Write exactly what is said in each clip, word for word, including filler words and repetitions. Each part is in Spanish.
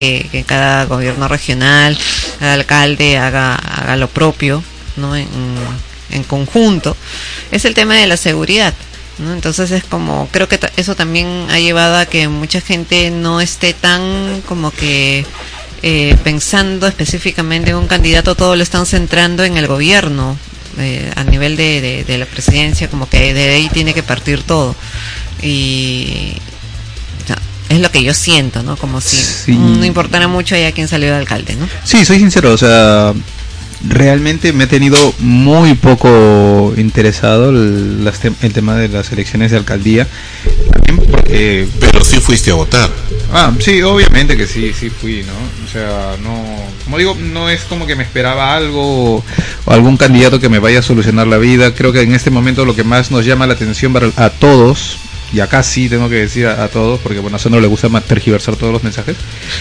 que, que cada gobierno regional, cada alcalde haga, haga lo propio, ¿no? En, en conjunto, es el tema de la seguridad, ¿no? Entonces es como, creo que t- eso también ha llevado a que mucha gente no esté tan como que eh, pensando específicamente en un candidato, todo lo están centrando en el gobierno, eh, a nivel de, de, de la presidencia, como que de ahí tiene que partir todo. Y o sea, es lo que yo siento, ¿no? Como si sí. no importara mucho ya quién salió de alcalde, ¿no? Sí, soy sincero, o sea, realmente me he tenido muy poco interesado el, las te- el tema de las elecciones de alcaldía. También porque... Pero sí fuiste a votar. Ah, sí, obviamente que sí, sí fui, ¿no? O sea, no... Como digo, no es como que me esperaba algo o, o algún candidato que me vaya a solucionar la vida. Creo que en este momento lo que más nos llama la atención para, a todos, y acá sí tengo que decir a, a todos, porque bueno, a Sandro le gusta tergiversar todos los mensajes,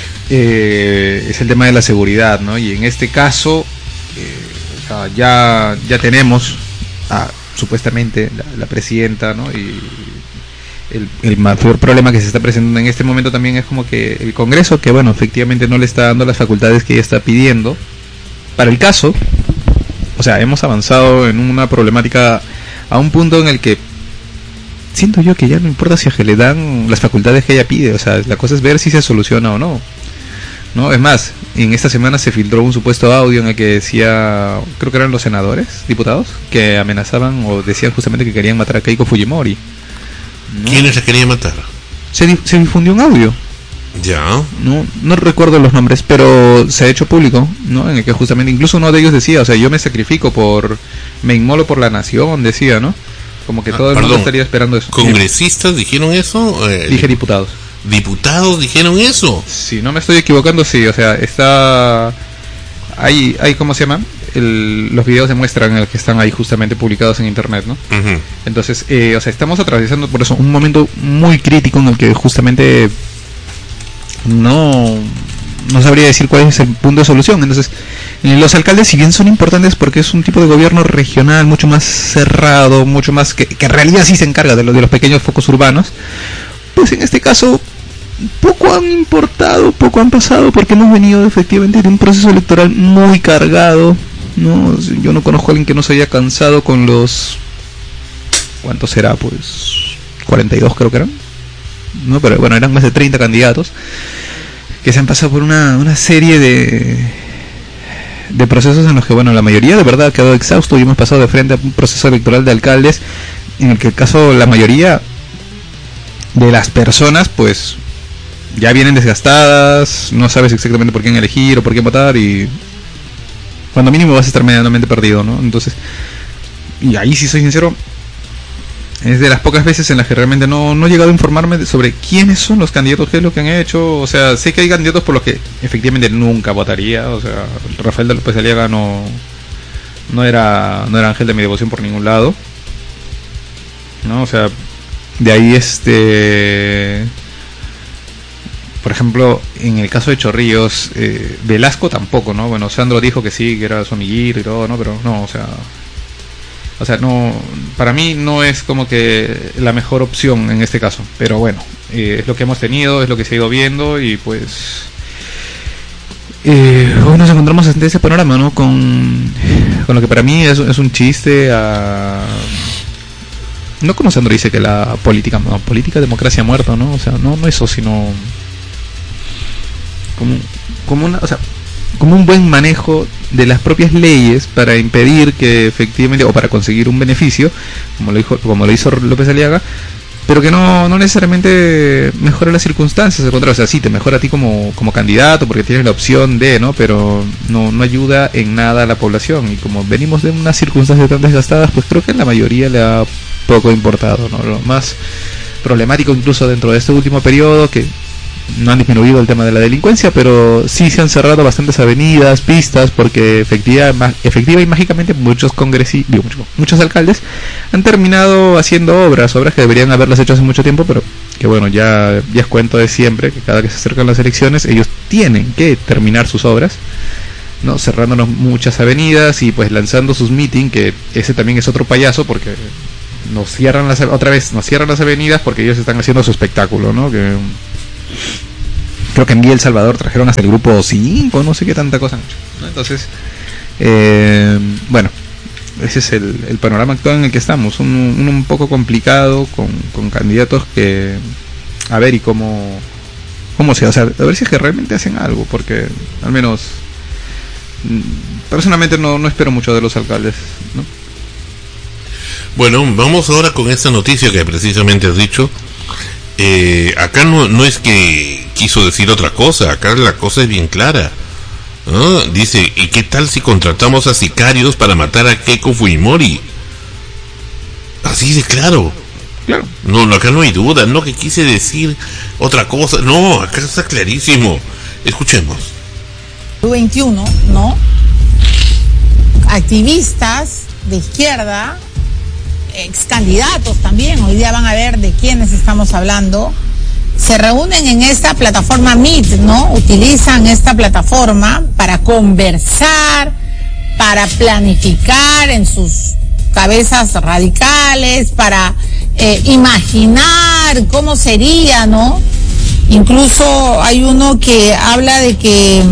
eh, es el tema de la seguridad, ¿no? Y en este caso... Eh, o sea, ya ya tenemos a, supuestamente la, la presidenta, ¿no? Y el, el mayor problema que se está presentando en este momento también es como que el Congreso, que bueno, efectivamente no le está dando las facultades que ella está pidiendo para el caso. O sea, hemos avanzado en una problemática a un punto en el que siento yo que ya no importa si a que le dan las facultades que ella pide, o sea, la cosa es ver si se soluciona o no. No, es más, en esta semana se filtró un supuesto audio en el que decía, creo que eran los senadores, diputados, que amenazaban o decían justamente que querían matar a Keiko Fujimori, ¿no? ¿Quiénes se querían matar? Se, di- se difundió un audio. Ya. No, no recuerdo los nombres, pero se ha hecho público, ¿no? En el que justamente, incluso uno de ellos decía, o sea, yo me sacrifico por, me inmolo por la nación, decía, ¿no? Como que Ah, todo el perdón, mundo estaría esperando eso. ¿Congresistas dijeron eso? Eh, Dije diputados. ¿Diputados dijeron eso? Si no me estoy equivocando, sí, o sea, está... Hay, hay ¿cómo se llama? El, los videos demuestran el que están ahí justamente publicados en internet, ¿no? Uh-huh. Entonces, eh, o sea, estamos atravesando por eso un momento muy crítico en el que justamente no, no sabría decir cuál es el punto de solución. Entonces, eh, los alcaldes, si bien son importantes porque es un tipo de gobierno regional mucho más cerrado, mucho más que, que en realidad sí se encarga de, lo, de los pequeños focos urbanos, pues en este caso poco han importado, poco han pasado, porque hemos venido efectivamente de un proceso electoral muy cargado, ¿no? Yo no conozco a alguien que no se haya cansado con los... ¿Cuántos será? Pues cuarenta y dos creo que eran, ¿no? Pero bueno, eran más de treinta candidatos que se han pasado por una, una serie de de procesos en los que, bueno, la mayoría de verdad ha quedado exhausto y hemos pasado de frente a un proceso electoral de alcaldes en el que el caso, la mayoría de las personas pues ya vienen desgastadas, no sabes exactamente por quién elegir o por quién votar y cuando mínimo vas a estar medianamente perdido, ¿no? Entonces, y ahí sí soy sincero, es de las pocas veces en las que realmente no, no he llegado a informarme de, sobre quiénes son los candidatos, qué es lo que han hecho. O sea, sé que hay candidatos por los que efectivamente nunca votaría. O sea, Rafael de López Aliaga no no era no era ángel de mi devoción por ningún lado, ¿no? O sea, de ahí este... Por ejemplo, en el caso de Chorrillos, eh, Velasco tampoco, ¿no? Bueno, Sandro dijo que sí, que era su amiguito y todo, ¿no? Pero no, o sea... O sea, no... Para mí no es como que la mejor opción en este caso. Pero bueno, eh, es lo que hemos tenido, es lo que se ha ido viendo y pues... Eh, hoy nos encontramos ante ese panorama, ¿no? Con, con lo que para mí es, es un chiste a... No como Sandro dice que la política, no, política, democracia ha muerto, ¿no? O sea, no, no eso, sino... Como, como una, o sea, como un buen manejo de las propias leyes para impedir que efectivamente, o para conseguir un beneficio, como lo dijo, como lo hizo López Aliaga, pero que no, no necesariamente mejora las circunstancias, al contrario, o sea, sí te mejora a ti como, como candidato porque tienes la opción de, ¿no? Pero no, no ayuda en nada a la población, y como venimos de unas circunstancias tan desgastadas, pues creo que a la mayoría le ha poco importado, ¿no? Lo más problemático incluso dentro de este último periodo, que no han disminuido el tema de la delincuencia, pero sí se han cerrado bastantes avenidas, pistas, porque efectiva, efectiva y mágicamente muchos congresistas, digo, muchos, muchos alcaldes han terminado haciendo obras, obras que deberían haberlas hecho hace mucho tiempo, pero que bueno, ya, ya es cuento de siempre, que cada que se acercan las elecciones ellos tienen que terminar sus obras, ¿no? Cerrándonos muchas avenidas y pues lanzando sus meetings, que ese también es otro payaso, porque nos cierran las, otra vez nos cierran las avenidas porque ellos están haciendo su espectáculo, ¿no? Que que creo que en Vía El Salvador trajeron hasta el grupo cinco, no sé qué tanta cosa han hecho, ¿no? Entonces, eh, bueno, ese es el, el panorama actual en el que estamos, un, un, un poco complicado, con, con candidatos que, a ver, y cómo, cómo se, o sea, a ver si es que realmente hacen algo, porque al menos, personalmente no, no espero mucho de los alcaldes, ¿no? Bueno, vamos ahora con esta noticia que precisamente has dicho. Eh, acá no, no es que quiso decir otra cosa, acá la cosa es bien clara, ¿no? Dice, ¿y qué tal si contratamos a sicarios para matar a Keiko Fujimori? Así de claro. Claro. No, no, acá no hay duda, no que quise decir otra cosa, no, acá está clarísimo. Escuchemos. veintiuno, ¿no? Activistas de izquierda, ex candidatos también, hoy día van a ver de quiénes estamos hablando, se reúnen en esta plataforma Meet, ¿no? Utilizan esta plataforma para conversar, para planificar en sus cabezas radicales, para eh, imaginar cómo sería, ¿no? Incluso hay uno que habla de que,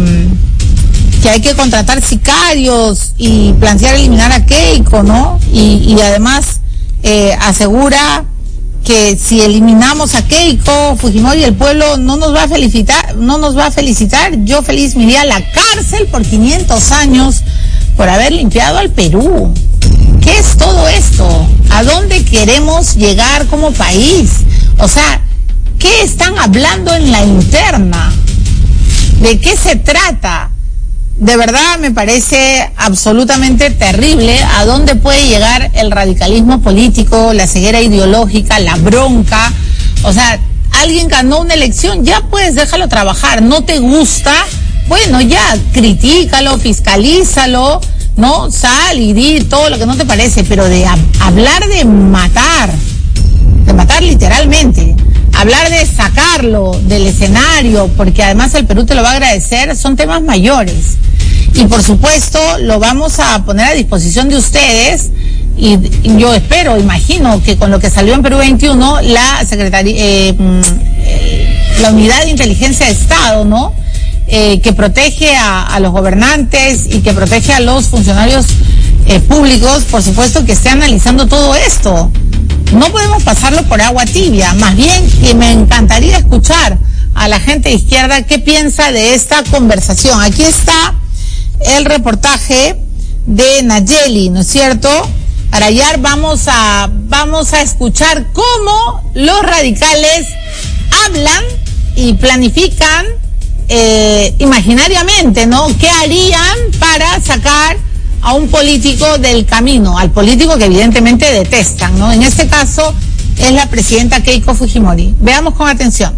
que hay que contratar sicarios y plantear eliminar a Keiko, ¿no? Y, y además eh, asegura que si eliminamos a Keiko Fujimori, el pueblo no nos va a felicitar, no nos va a felicitar. Yo feliz me iría a la cárcel por quinientos años por haber limpiado al Perú. ¿Qué es todo esto? ¿A dónde queremos llegar como país? O sea, ¿qué están hablando en la interna? ¿De qué se trata? De verdad me parece absolutamente terrible a dónde puede llegar el radicalismo político, la ceguera ideológica, la bronca. O sea, alguien ganó una elección, ya pues déjalo trabajar. ¿No te gusta? Bueno, ya, critícalo, fiscalízalo, ¿no? Sal y di todo lo que no te parece, pero de a- hablar de matar, de matar literalmente, hablar de sacarlo del escenario, porque además el Perú te lo va a agradecer, son temas mayores. Y por supuesto lo vamos a poner a disposición de ustedes, y, y yo espero, imagino que con lo que salió en Perú veintiuno, la Secretaría, eh, eh, la Unidad de Inteligencia de Estado, ¿no? Eh, que protege a, a los gobernantes y que protege a los funcionarios eh, públicos, por supuesto que esté analizando todo esto. No podemos pasarlo por agua tibia, más bien que me encantaría escuchar a la gente de izquierda qué piensa de esta conversación. Aquí está el reportaje de Nayeli, ¿no es cierto? Arayar, vamos a, vamos a escuchar cómo los radicales hablan y planifican eh, imaginariamente, ¿no? ¿Qué harían para sacar a un político del camino, al político que evidentemente detestan, ¿no? En este caso es la presidenta Keiko Fujimori. Veamos con atención.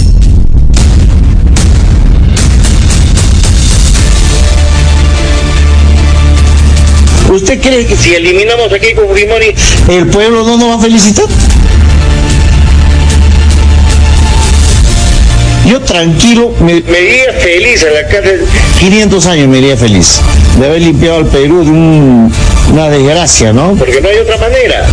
¿Usted cree que si eliminamos a Keiko Fujimori, el pueblo no nos va a felicitar? Yo tranquilo, me, me iría feliz a la cárcel, quinientos años me iría feliz, de haber limpiado al Perú de un, una desgracia, ¿no? Porque no hay otra manera.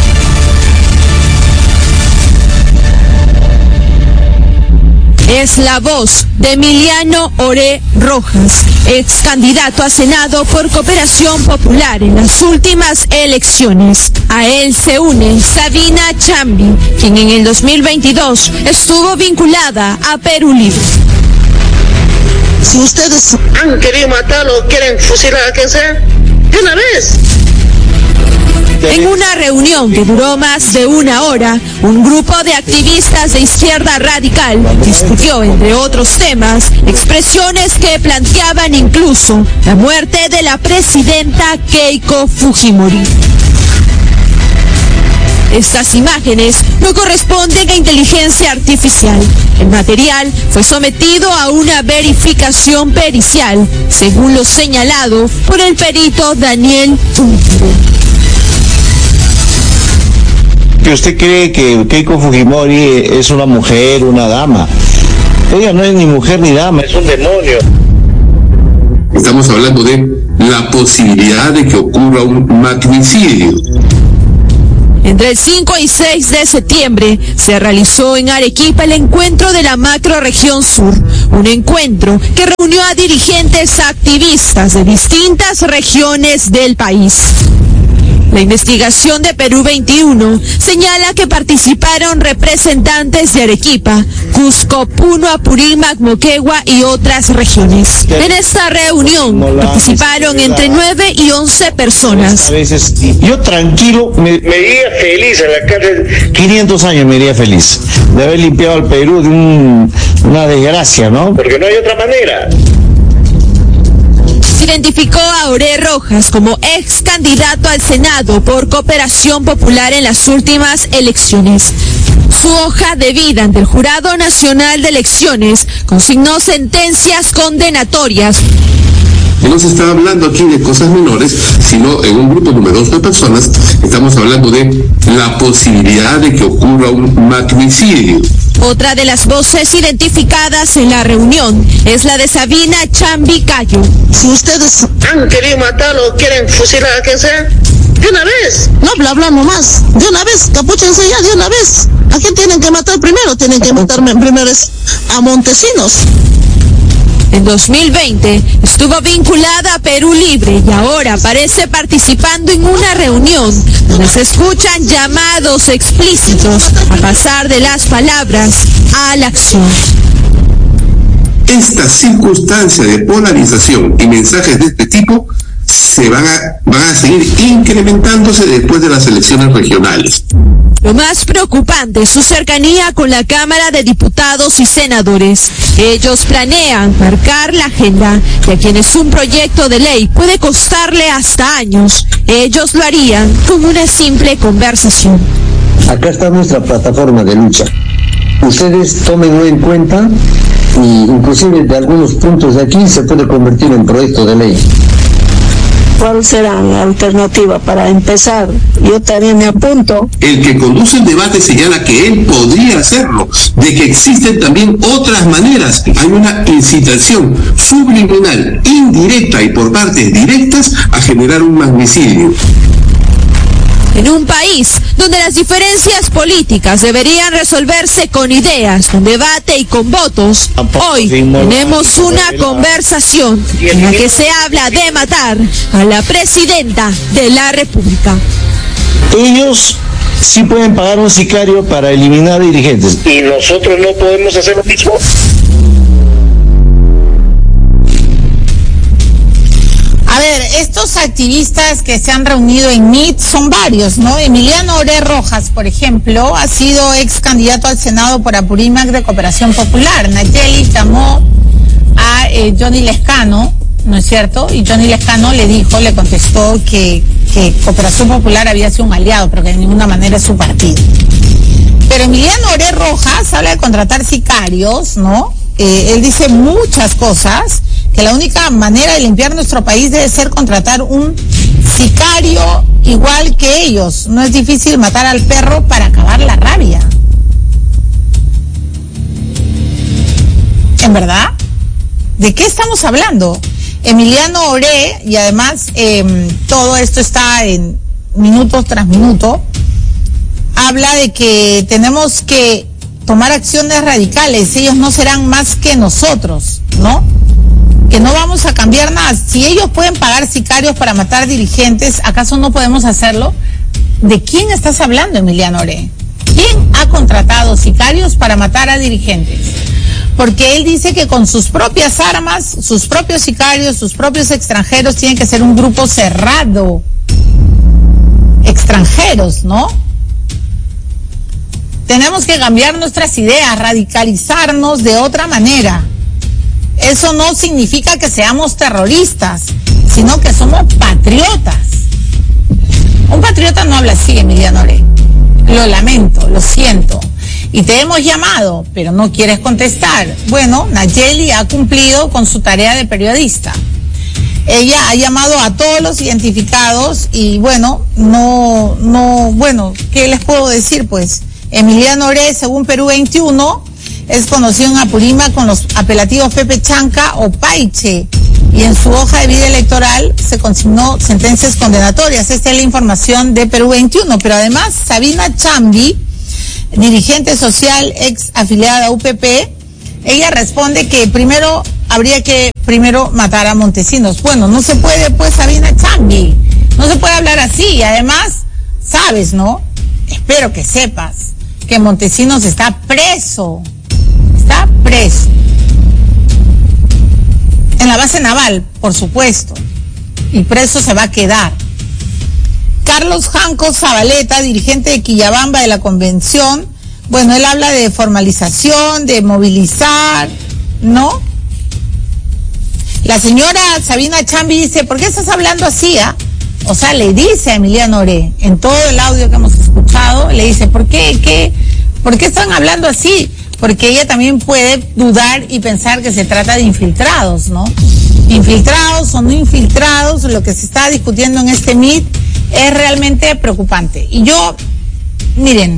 Es la voz de Emiliano Oré Rojas, ex candidato a Senado por Cooperación Popular en las últimas elecciones. A él se une Sabina Chambi, quien en el dos mil veintidós estuvo vinculada a Perú Libre. Si ustedes han querido matarlo, quieren fusilar a quien sea, de una vez. En una reunión que duró más de una hora, un grupo de activistas de izquierda radical discutió, entre otros temas, expresiones que planteaban incluso la muerte de la presidenta Keiko Fujimori. Estas imágenes no corresponden a inteligencia artificial. El material fue sometido a una verificación pericial, según lo señalado por el perito Daniel Úntero. Que usted cree que Keiko Fujimori es una mujer, una dama. Ella no es ni mujer ni dama, es un demonio. Estamos hablando de la posibilidad de que ocurra un magnicidio. Entre el cinco y seis de septiembre se realizó en Arequipa el encuentro de la Macrorregión Sur, un encuentro que reunió a dirigentes activistas de distintas regiones del país. La investigación de Perú veintiuno señala que participaron representantes de Arequipa, Cusco, Puno, Apurímac, Moquegua y otras regiones. En esta reunión participaron entre nueve y once personas. Yo tranquilo, me, me iría feliz en la cárcel, quinientos años me iría feliz, de haber limpiado al Perú de un, una desgracia, ¿no? Porque no hay otra manera. Se identificó a Oré Rojas como ex candidato al Senado por Cooperación Popular en las últimas elecciones. Su hoja de vida ante el Jurado Nacional de Elecciones consignó sentencias condenatorias. Y no se está hablando aquí de cosas menores, sino en un grupo numeroso de personas estamos hablando de la posibilidad de que ocurra un magnicidio. Otra de las voces identificadas en la reunión es la de Sabina Chambicayo. Si ustedes han querido matar o quieren fusilar a quien sea, de una vez. No bla bla nomás, de una vez, capúchense ya de una vez. ¿A quién tienen que matar primero? Tienen que matar primero a Montesinos. En dos mil veinte estuvo vinculada a Perú Libre y ahora aparece participando en una reunión donde se escuchan llamados explícitos a pasar de las palabras a la acción. Esta circunstancia de polarización y mensajes de este tipo se van a, van a seguir incrementándose después de las elecciones regionales. Lo más preocupante es su cercanía con la Cámara de Diputados y Senadores. Ellos planean marcar la agenda y a quienes un proyecto de ley puede costarle hasta años, ellos lo harían con una simple conversación. Acá está nuestra plataforma de lucha. Ustedes tómenlo en cuenta y inclusive de algunos puntos de aquí se puede convertir en proyecto de ley. ¿Cuál será la alternativa para empezar? Yo también me apunto. El que conduce el debate señala que él podría hacerlo, de que existen también otras maneras. Hay una incitación subliminal, indirecta y por partes directas a generar un magnicidio. En un país donde las diferencias políticas deberían resolverse con ideas, con debate y con votos, hoy tenemos una conversación en la que se habla de matar a la presidenta de la República. Ellos sí pueden pagar un sicario para eliminar dirigentes. ¿Y nosotros no podemos hacer lo mismo? A ver, estos activistas que se han reunido en M I T son varios, ¿no? Emiliano Oré Rojas, por ejemplo, ha sido ex candidato al Senado por Apurímac de Cooperación Popular. Nayeli llamó a eh, Johnny Lescano, ¿no es cierto? Y Johnny Lescano le dijo, le contestó que, que Cooperación Popular había sido un aliado, pero que de ninguna manera es su partido. Pero Emiliano Oré Rojas habla de contratar sicarios, ¿no? Eh, él dice muchas cosas, que la única manera de limpiar nuestro país debe ser contratar un sicario igual que ellos. No es difícil matar al perro para acabar la rabia. ¿En verdad? ¿De qué estamos hablando? Emiliano Oré, y además eh, todo esto está en minutos tras minuto, habla de que tenemos que tomar acciones radicales. Ellos no serán más que nosotros, ¿no? Que no vamos a cambiar nada. Si ellos pueden pagar sicarios para matar dirigentes, ¿acaso no podemos hacerlo? ¿De quién estás hablando, Emiliano Oré? ¿Quién ha contratado sicarios para matar a dirigentes? Porque él dice que con sus propias armas, sus propios sicarios, sus propios extranjeros, tiene que ser un grupo cerrado. Extranjeros, ¿no? Tenemos que cambiar nuestras ideas, radicalizarnos de otra manera. Eso no significa que seamos terroristas, sino que somos patriotas. Un patriota no habla así, Emiliano Oré. Lo lamento, lo siento. Y te hemos llamado, pero no quieres contestar. Bueno, Nayeli ha cumplido con su tarea de periodista. Ella ha llamado a todos los identificados y bueno, no, no, bueno, ¿qué les puedo decir? Pues Emiliano Oré, según Perú veintiuno, es conocido en Apurímac con los apelativos Pepe Chanca o Paiche. y en su hoja de vida electoral se consignó sentencias condenatorias. Esta es la información de Perú veintiuno. Pero además, Sabina Chambi, dirigente social ex afiliada a U P P, ella responde que primero habría que primero matar a Montesinos. Bueno, no se puede, pues, Sabina Chambi, no se puede hablar así. Y además, sabes, ¿no? Espero que sepas que Montesinos está preso, está preso. En la base naval, por supuesto, y preso se va a quedar. Carlos Janco Zabaleta, dirigente de Quillabamba de la Convención, bueno, él habla de formalización, de movilizar, ¿no? La señora Sabina Chambi dice, ¿por qué estás hablando así, ah? O sea, le dice a Emiliano Oré, en todo el audio que hemos escuchado, le dice, ¿por qué, qué, por qué están hablando así? Porque ella también puede dudar y pensar que se trata de infiltrados, ¿no? Infiltrados o no infiltrados, lo que se está discutiendo en este M I T es realmente preocupante. Y yo, miren,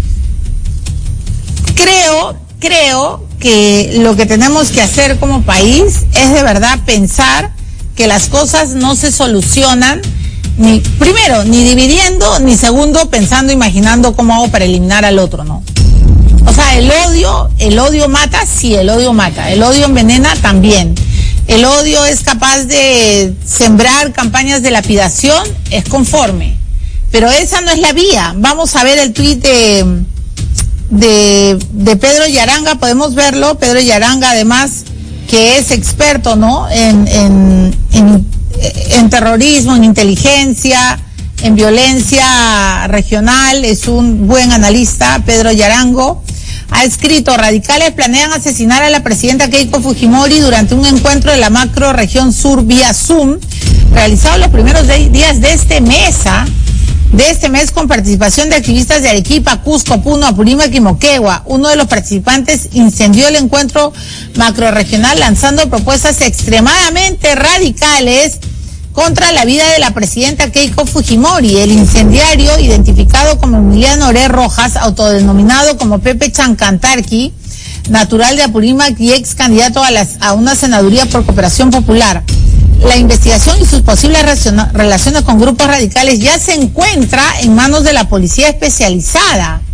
creo, creo que lo que tenemos que hacer como país es de verdad pensar que las cosas no se solucionan, ni primero, ni dividiendo, ni segundo, pensando, imaginando cómo hago para eliminar al otro, ¿no? O sea, el odio, el odio mata, sí, el odio mata. El odio envenena también. El odio es capaz de sembrar campañas de lapidación, es conforme. Pero esa no es la vía. Vamos a ver el tuit de, de, de Pedro Yaranga, podemos verlo. Pedro Yaranga, además, que es experto, ¿no? En, en, en, en terrorismo, en inteligencia, en violencia regional, es un buen analista, Pedro Yarango. Ha escrito, radicales planean asesinar a la presidenta Keiko Fujimori durante un encuentro de la macro región sur vía Zoom, realizado los primeros de, días de este mes, ¿ah? de este mes con participación de activistas de Arequipa, Cusco, Puno, Apurímac y Moquegua. Uno de los participantes incendió el encuentro macro regional lanzando propuestas extremadamente radicales contra la vida de la presidenta Keiko Fujimori. El incendiario, identificado como Emiliano Oré Rojas, autodenominado como Pepe Chancantarqui, natural de Apurímac y ex candidato a, las, a una senaduría por Cooperación Popular. La investigación y sus posibles relaciones con grupos radicales ya se encuentra en manos de la policía especializada.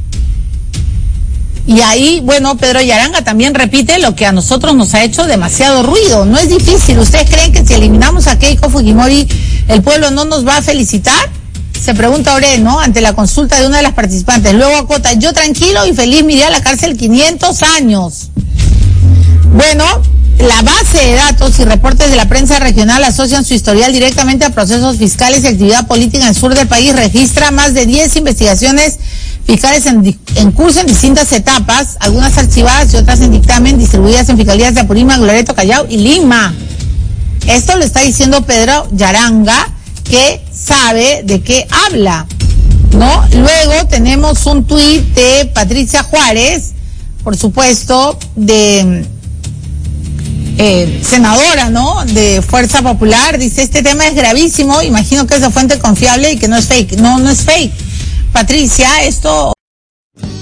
Y ahí, bueno, Pedro Yaranga también repite lo que a nosotros nos ha hecho demasiado ruido. No es difícil. ¿Ustedes creen que si eliminamos a Keiko Fujimori, el pueblo no nos va a felicitar? Se pregunta Oré, ¿no? Ante la consulta de una de las participantes. Luego acota, yo tranquilo y feliz me iré a la cárcel quinientos años. Bueno, la base de datos y reportes de la prensa regional asocian su historial directamente a procesos fiscales y actividad política en el sur del país. Registra más de diez investigaciones fiscales en, en curso en distintas etapas, algunas archivadas y otras en dictamen, distribuidas en fiscalías de Apurímac, Loreto, Callao y Lima. Esto lo está diciendo Pedro Yaranga, que sabe de qué habla, ¿no? Luego tenemos un tuit de Patricia Juárez, por supuesto, de eh, senadora, ¿no? De Fuerza Popular. Dice, este tema es gravísimo, imagino que es de fuente confiable y que no es fake. No, no es fake. Patricia, esto